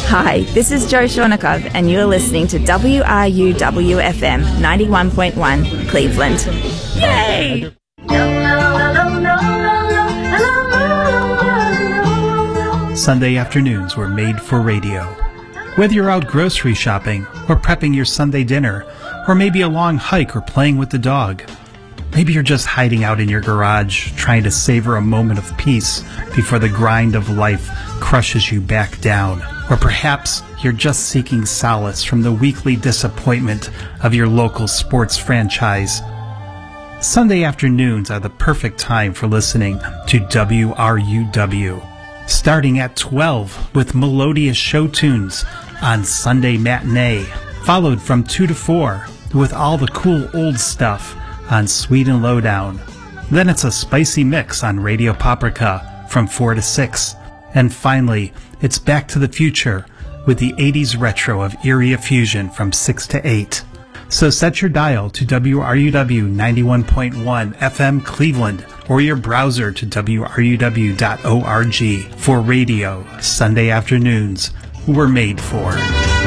Hi, this is Joe Shornikov, and you're listening to WRUW-FM 91.1 Cleveland. Yay! Sunday afternoons were made for radio. Whether you're out grocery shopping, or prepping your Sunday dinner, or maybe a long hike or playing with the dog. Maybe you're just hiding out in your garage, trying to savor a moment of peace before the grind of life crushes you back down. Or perhaps you're just seeking solace from the weekly disappointment of your local sports franchise. Sunday afternoons are the perfect time for listening to WRUW. Starting at 12 with melodious show tunes on Sunday matinee, followed from 2 to 4 with all the cool old stuff on Sweet and Lowdown. Then it's a spicy mix on Radio Paprika from 4 to 6. And finally, it's Back to the Future with the 80s retro of Erie Fusion from 6 to 8. So set your dial to WRUW 91.1 FM Cleveland or your browser to WRUW.org for radio Sunday afternoons were made for.